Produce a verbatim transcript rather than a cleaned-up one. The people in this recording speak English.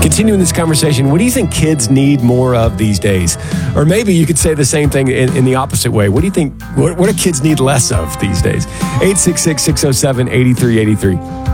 Continuing this conversation, what do you think kids need more of these days? Or maybe you could say the same thing in, in the opposite way. What do you think, what, what do kids need less of these days? eight six six, six oh seven, eight three eight three.